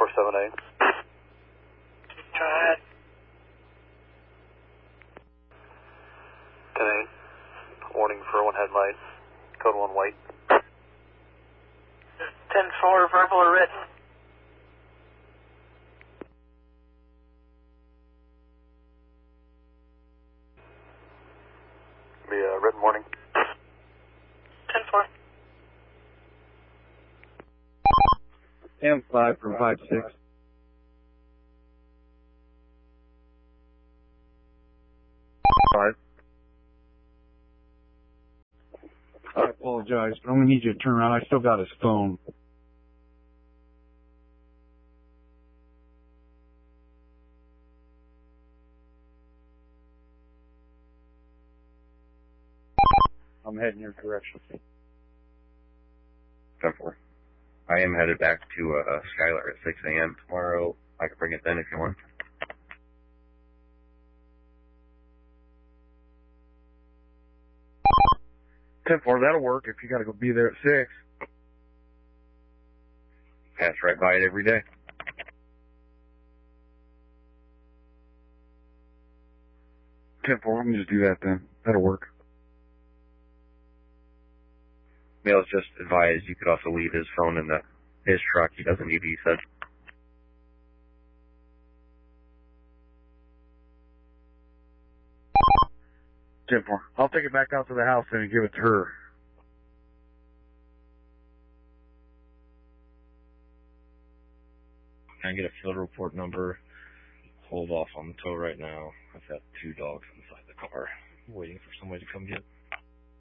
478. Try ahead. 10-8. Warning for one headlight. Code 1 white. 10-4, verbal or written? Be a written warning. 10-4. M5 from 5-6. Five. I apologize, but I'm going to need you to turn around. I still got his phone. I'm heading your direction. 10-4. I am headed back to Skylar at 6 a.m. tomorrow. I can bring it then if you want. That'll work if you got to go be there at 6. Pass right by it every day. 10-4, I'm going to just do that then. That'll work. Mail's just advised you could also leave his phone in his truck. He doesn't need it, he said. I'll take it back out to the house and give it to her. Can I get a field report number? Hold off on the tow right now. I've got 2 dogs inside the car waiting for somebody to come get